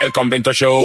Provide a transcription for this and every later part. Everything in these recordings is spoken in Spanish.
El Convento Show.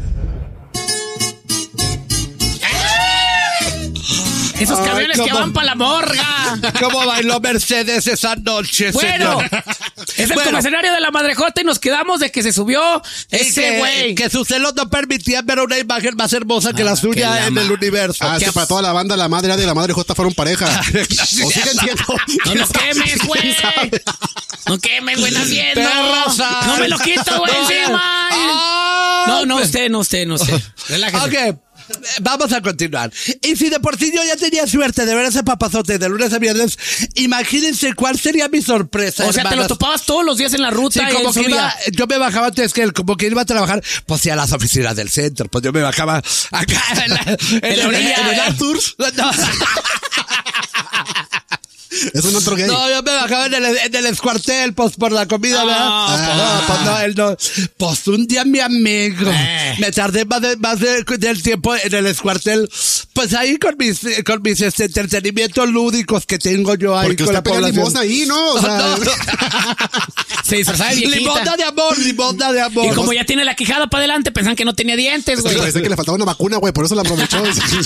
Esos camiones que van para la morga. ¿Cómo bailó Mercedes esa noche, Bueno, señor? es el como escenario de la Madrejota y nos quedamos de que se subió ese güey. Que sus celos no permitían ver una imagen más hermosa que la suya en el universo. Es que para toda la banda, la madre A y la madre J fueron pareja. O siguen siendo. No lo quemes, güey. No quemes, güey, estás viendo. Perrosa. No me lo quito, güey, encima. No, usted. Relájese. Ok. Vamos a continuar. Y si de por sí yo ya tenía suerte de ver ese papazote de lunes a viernes, imagínense cuál sería mi sorpresa. O sea, hermanas. te lo topabas todos los días en la ruta. Sí, como que yo me bajaba antes que él, como que iba a trabajar, pues sí, a las oficinas del centro, pues yo me bajaba acá en la orilla. ¿En el Arthur? No. Es un otro gay. No, yo me bajaba en el escuartel, pues por la comida, ¿verdad? Él no. Pues un día mi amigo, me tardé más del tiempo en el escuartel, pues ahí con mis entretenimientos lúdicos que tengo yo ahí. Porque con usted la pega población. limosna ahí, ¿no? O sea, No. Se disfrazaba de viejita. Limosna de amor. Y como ya tiene la quijada para adelante, pensan que no tenía dientes, güey. parece que le faltaba una vacuna, güey, por eso la aprovechó.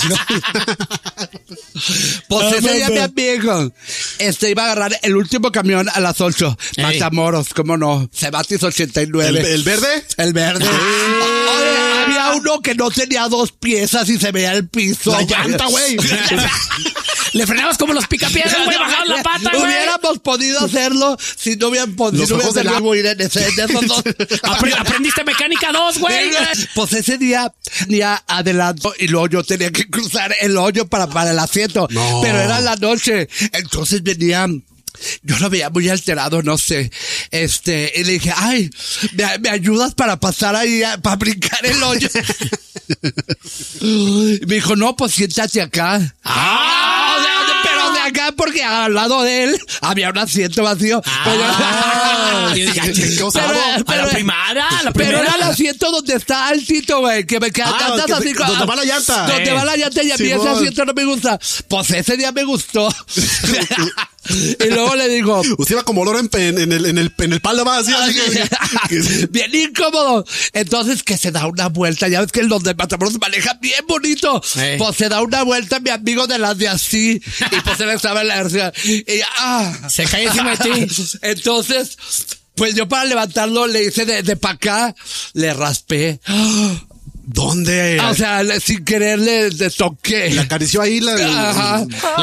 Pues ese día mi amigo iba a agarrar el último camión a las 8. Ey. Matamoros, cómo no. Cebatis 89. ¿El verde? El verde. Oye, había uno que no tenía 2 piezas y se veía el piso. La llanta, güey. Le frenabas como los picapiedras, güey, bajaban la pata, güey. Hubiéramos podido hacerlo si no hubieran podido. Los ojos del agua. Ir en esos dos. Aprendiste mecánica 2, güey. Pues ese día adelanto y luego yo tenía que cruzar el hoyo para el asiento. No. Pero era la noche. Entonces venían. Yo lo veía muy alterado, no sé. Y le dije, ay, ¿me ayudas para pasar ahí, para brincar el hoyo? Y me dijo, no, pues siéntate acá. Pero de acá, porque al lado de él había un asiento vacío. Yo dije, a la primera. Pero era el asiento donde está altito, güey. Que me quedas así. Donde va la llanta. Donde va la llanta y a mí ese asiento no me gusta. Pues ese día me gustó. Y luego le digo, usted iba como olor en el palo más así. bien incómodo. Entonces que se da una vuelta. Ya ves que los de Matamoros manejan bien bonito. Pues se da una vuelta mi amigo de las de así. Y pues él estaba en la versión. Y se cae encima de ti. Entonces, pues yo para levantarlo le hice de pa' acá, le raspé. ¿Dónde? O sea, sin querer le toqué. Le acarició ahí Ajá.